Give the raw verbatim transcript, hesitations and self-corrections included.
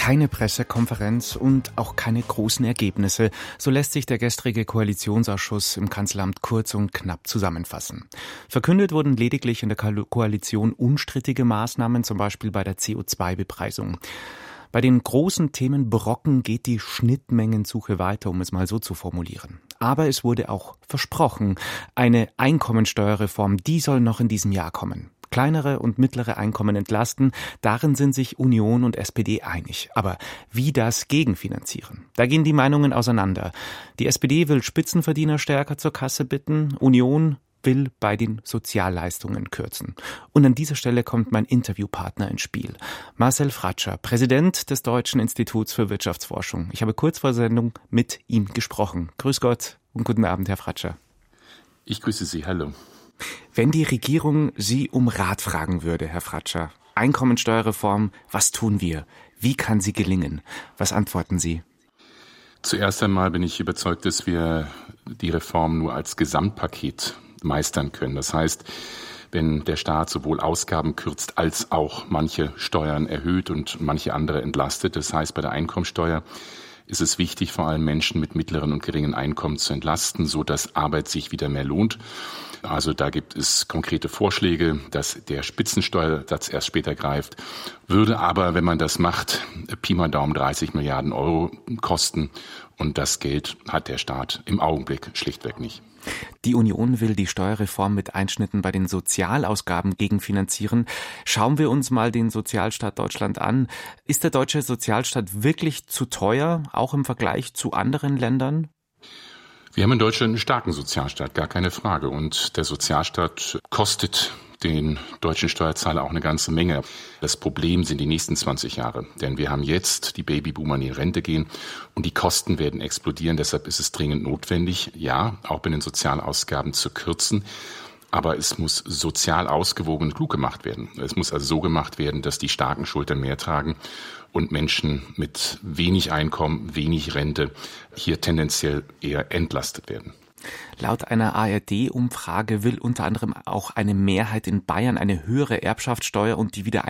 Keine Pressekonferenz und auch keine großen Ergebnisse. So lässt sich der gestrige Koalitionsausschuss im Kanzleramt kurz und knapp zusammenfassen. Verkündet wurden lediglich in der Koalition unstrittige Maßnahmen, zum Beispiel bei der C O zwei Bepreisung. Bei den großen Themenbrocken geht die Schnittmengensuche weiter, um es mal so zu formulieren. Aber es wurde auch versprochen, eine Einkommensteuerreform, die soll noch in diesem Jahr kommen. Kleinere und mittlere Einkommen entlasten, darin sind sich Union und S P D einig. Aber wie das gegenfinanzieren? Da gehen die Meinungen auseinander. Die S P D will Spitzenverdiener stärker zur Kasse bitten, Union will bei den Sozialleistungen kürzen. Und an dieser Stelle kommt mein Interviewpartner ins Spiel. Marcel Fratscher, Präsident des Deutschen Instituts für Wirtschaftsforschung. Ich habe kurz vor der Sendung mit ihm gesprochen. Grüß Gott und guten Abend, Herr Fratscher. Ich grüße Sie, hallo. Wenn die Regierung Sie um Rat fragen würde, Herr Fratscher, Einkommensteuerreform, was tun wir? Wie kann sie gelingen? Was antworten Sie? Zuerst einmal bin ich überzeugt, dass wir die Reform nur als Gesamtpaket meistern können. Das heißt, wenn der Staat sowohl Ausgaben kürzt als auch manche Steuern erhöht und manche andere entlastet. Das heißt, bei der Einkommensteuer ist es wichtig, vor allem Menschen mit mittleren und geringen Einkommen zu entlasten, so dass Arbeit sich wieder mehr lohnt. Also da gibt es konkrete Vorschläge, dass der Spitzensteuersatz erst später greift, würde aber, wenn man das macht, Pi mal Daumen dreißig Milliarden Euro kosten. Und das Geld hat der Staat im Augenblick schlichtweg nicht. Die Union will die Steuerreform mit Einschnitten bei den Sozialausgaben gegenfinanzieren. Schauen wir uns mal den Sozialstaat Deutschland an. Ist der deutsche Sozialstaat wirklich zu teuer, auch im Vergleich zu anderen Ländern? Wir haben in Deutschland einen starken Sozialstaat, gar keine Frage. Und der Sozialstaat kostet den deutschen Steuerzahler auch eine ganze Menge. Das Problem sind die nächsten zwanzig Jahre. Denn wir haben jetzt die Babyboomer, die in Rente gehen und die Kosten werden explodieren. Deshalb ist es dringend notwendig, ja, auch bei den Sozialausgaben zu kürzen. Aber es muss sozial ausgewogen und klug gemacht werden. Es muss also so gemacht werden, dass die starken Schultern mehr tragen und Menschen mit wenig Einkommen, wenig Rente hier tendenziell eher entlastet werden. Laut einer A R D-Umfrage will unter anderem auch eine Mehrheit in Bayern eine höhere Erbschaftssteuer und die Wiedereinführung